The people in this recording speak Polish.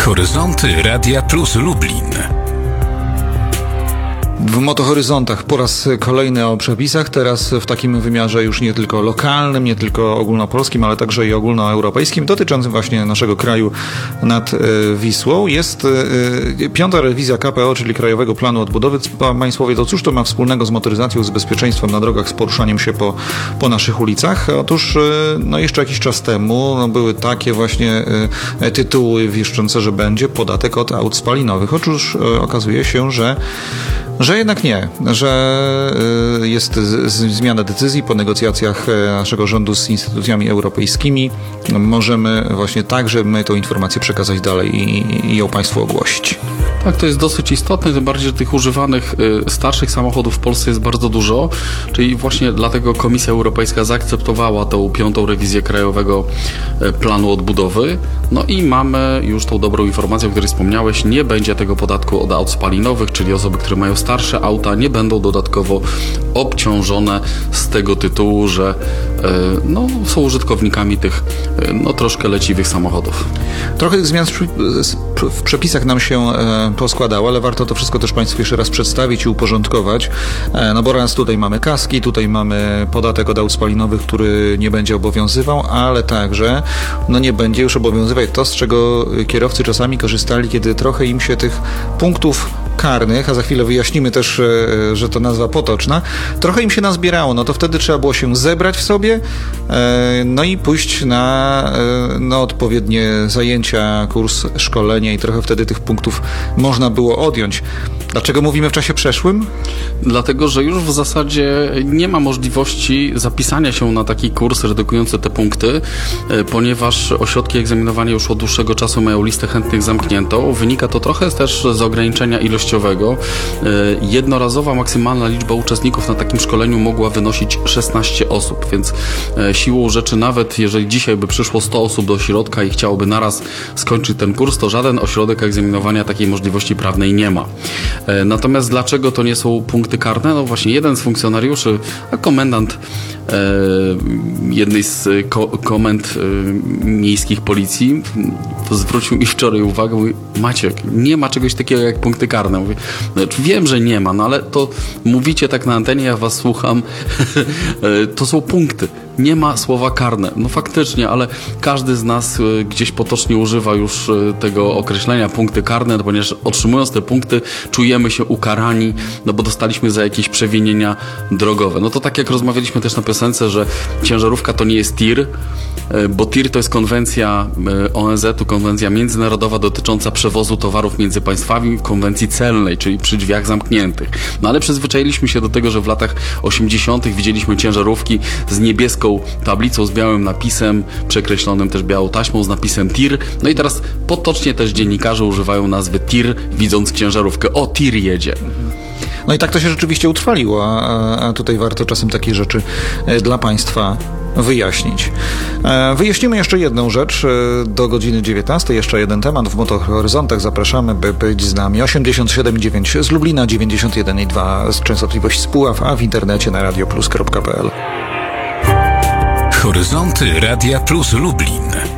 Horyzonty Radia Plus Lublin. W Motohoryzontach po raz kolejny o przepisach, teraz w takim wymiarze już nie tylko lokalnym, nie tylko ogólnopolskim, ale także i ogólnoeuropejskim, dotyczącym właśnie naszego kraju nad Wisłą. Jest piąta rewizja KPO, czyli Krajowego Planu Odbudowy. Państwo wiedzą, cóż to ma wspólnego z motoryzacją, z bezpieczeństwem na drogach, z poruszaniem się po naszych ulicach. Otóż jeszcze jakiś czas temu były takie właśnie tytuły wieszczące, że będzie podatek od aut spalinowych. Otóż okazuje się, że jednak nie, że jest zmiana decyzji po negocjacjach naszego rządu z instytucjami europejskimi. Możemy właśnie tak, żeby my tę informację przekazać dalej i ją Państwu ogłosić. Tak, to jest dosyć istotne, tym bardziej, że tych używanych starszych samochodów w Polsce jest bardzo dużo, czyli właśnie dlatego Komisja Europejska zaakceptowała tą piątą rewizję Krajowego Planu Odbudowy. No i mamy już tą dobrą informację, o której wspomniałeś, nie będzie tego podatku od aut spalinowych, czyli osoby, które mają starsze auta, nie będą dodatkowo obciążone z tego tytułu, że są użytkownikami tych troszkę leciwych samochodów. Trochę tych zmian w przepisach nam się poskładało, ale warto to wszystko też Państwu jeszcze raz przedstawić i uporządkować, bo raz tutaj mamy kaski, tutaj mamy podatek od aut spalinowych, który nie będzie obowiązywał, ale także nie będzie już obowiązywać to, z czego kierowcy czasami korzystali, kiedy trochę im się tych punktów karnych, a za chwilę wyjaśnimy też, że to nazwa potoczna, trochę im się nazbierało, to wtedy trzeba było się zebrać w sobie, i pójść na odpowiednie zajęcia, kurs, szkolenie i trochę wtedy tych punktów można było odjąć. Dlaczego mówimy w czasie przeszłym? Dlatego, że już w zasadzie nie ma możliwości zapisania się na taki kurs redukujący te punkty, ponieważ ośrodki egzaminowania już od dłuższego czasu mają listę chętnych zamkniętą. Wynika to trochę też z ograniczenia ilościowego. Jednorazowa maksymalna liczba uczestników na takim szkoleniu mogła wynosić 16 osób, więc siłą rzeczy nawet jeżeli dzisiaj by przyszło 100 osób do ośrodka i chciałoby naraz skończyć ten kurs, to żaden ośrodek egzaminowania takiej możliwości prawnej nie ma. Natomiast dlaczego to nie są punkty karne? Właśnie jeden z funkcjonariuszy, a komendant jednej z komend miejskich policji zwrócił mi wczoraj uwagę, mówi: Maciek, nie ma czegoś takiego jak punkty karne. Mówię, wiem, że nie ma, ale to mówicie tak na antenie, ja was słucham. To są punkty. Nie ma słowa karne. Faktycznie, ale każdy z nas gdzieś potocznie używa już tego określenia punkty karne, ponieważ otrzymując te punkty czujemy się ukarani, bo dostaliśmy za jakieś przewinienia drogowe. To tak jak rozmawialiśmy też na piosence, że ciężarówka to nie jest tir, bo tir to jest konwencja ONZ-u, konwencja międzynarodowa dotycząca przewozu towarów między państwami w konwencji celnej, czyli przy drzwiach zamkniętych. Ale przyzwyczailiśmy się do tego, że w latach 80. widzieliśmy ciężarówki z niebieską tablicą, z białym napisem, przekreślonym też białą taśmą z napisem TIR. I teraz potocznie też dziennikarze używają nazwy TIR, widząc ciężarówkę. O, TIR jedzie. I tak to się rzeczywiście utrwaliło, a tutaj warto czasem takie rzeczy dla Państwa wyjaśnić. Wyjaśnimy jeszcze jedną rzecz do godziny 19. Jeszcze jeden temat w Motohoryzontach. Zapraszamy, by być z nami. 87,9 z Lublina, 91,2 z częstotliwości z Puław, a w internecie na radioplus.pl. Horyzonty Radia Plus Lublin.